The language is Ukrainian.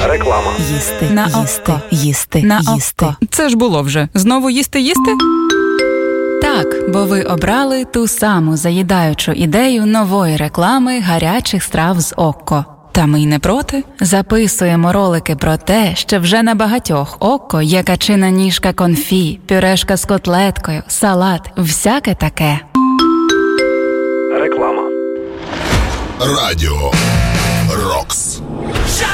Реклама. Їсти на око. Їсти на око. Це ж було вже. Знову їсти? Так, бо ви обрали ту саму заїдаючу ідею нової реклами гарячих страв з Окко. Та ми й не проти. Записуємо ролики про те, що вже на багатьох Окко є качина ніжка конфі, пюрешка з котлеткою, салат, всяке таке. Реклама. Радіо